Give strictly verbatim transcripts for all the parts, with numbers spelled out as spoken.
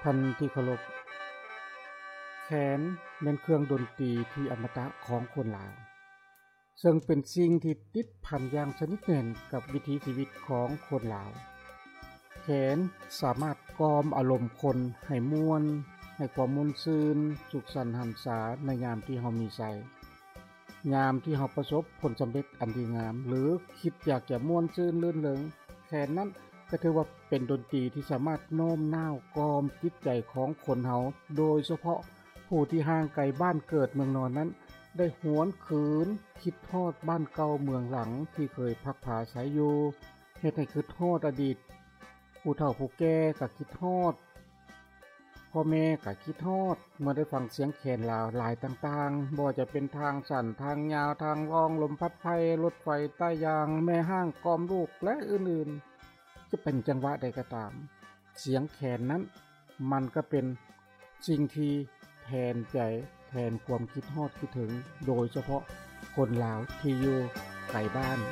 ท่านที่เคารพแขนเป็นเครื่องดนตรีที่อมตะของคนลาวซึ่งเป็นสิ่งที่ติดพันอย่างสนิทแน่นกับวิถีชีวิตของคนลาวแขนสามารถกล่อมอารมณ์คนให้ม่วนให้ความม่วนซื่นสุขสันต์หันษาในยามที่เฮามีใจยามที่เฮาประสบผลสำเร็จอันดีงามหรือคิดอยากจะม่วนซื่นลื่นเริงแขนนั้นก็ถือว่าเป็นดนตรีที่สามารถโน้มน้าวกล่อมจิตใจของคนเฮาโดยเฉพาะผู้ที่ห่างไกลบ้านเกิดเมืองนอนนั้นได้หวนคืนคิดทอดบ้านเก่าเมืองหลังที่เคยพักผาอาศัยอยู่เฮ็ดให้คิดทอดอดีตผู้เฒ่าผู้แก่ก็คิดทอดพ่อแม่ก็คิดทอดเมื่อได้ฟังเสียงแคนลาวหลายต่างๆบ่ว่าจะเป็นทางสั้นทางยาวทางรองลมพัดไฟรถไฟใต้ยางแม่ห้างกอมลูกและอื่นๆจะเป็นจังหวะใดก็ตามเสียงแคนนั้นมันก็เป็นสิ่งที่แทนใจแทนความคิดฮอดคิดถึงโดยเฉพาะคนลาวที่อยู่ไกลบ้าน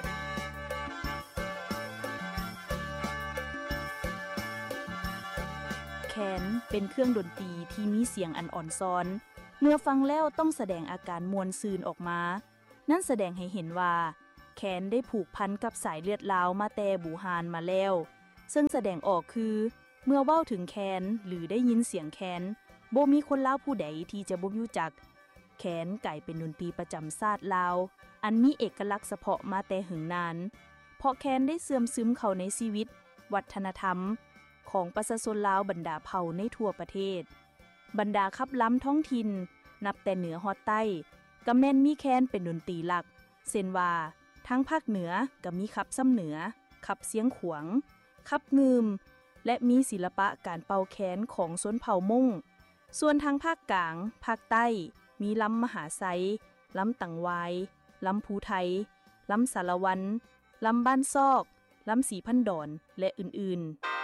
แคนเป็นเครื่องดนตรีที่มีเสียงอันอ่อนซ้อนเมื่อฟังแล้วต้องแสดงอาการมวลซืนออกมานั่นแสดงให้เห็นว่าแคนได้ผูกพันกับสายเลือดลาวมาแต่บูฮานมาแล้วซึ่งแสดงออกคือเมื่อเว้าถึงแคนหรือได้ยินเสียงแคนบ่มีคนลาวผู้ใดที่จะบ่รู้จักแคนกลายเป็นดนตรีประจำชาติลาวอันมีเอกลักษณ์เฉพาะมาแต่หึงนานเพราะแคนได้เสื่อมซึมเข้าในชีวิตวัฒนธรรมของประชาชนลาวบรรดาเผ่าในทั่วประเทศบรรดาขับล้ำท้องถิ่นนับแต่เหนือฮอดใต้ก็แม่นมีแคนเป็นดนตรีหลักเช่นว่าทั้งภาคเหนือก็มีขับซ้ำเหนือขับเสียงขวางขับงืมและมีศิลปะการเป่าแคนของชนเผ่ามงส่วนทางภาคกลางภาคใต้มีลำมหาไซลำตังวายลำภูไทยลำสารวันลำบ้านซอกลำสีพันดอนและอื่นๆ